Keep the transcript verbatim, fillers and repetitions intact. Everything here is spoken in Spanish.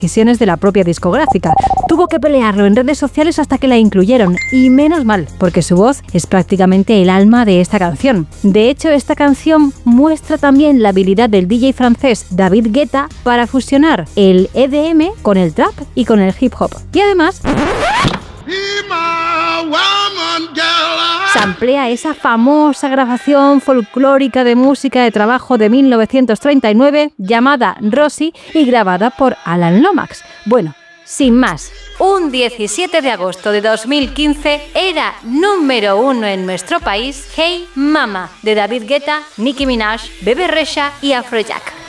decisiones de la propia discográfica. Tuvo que pelearlo en redes sociales hasta que la incluyeron, y menos mal, porque su voz es prácticamente el alma de esta canción. De hecho, esta canción muestra también la habilidad del D J francés David Guetta para fusionar el E D M con el trap y con el hip hop. Y además samplea esa famosa grabación folclórica de música de trabajo de mil novecientos treinta y nueve llamada Rosie y grabada por Alan Lomax. Bueno, sin más, un diecisiete de agosto de dos mil quince era número uno en nuestro país Hey Mama, de David Guetta, Nicki Minaj, Bebe Rexha y Afrojack.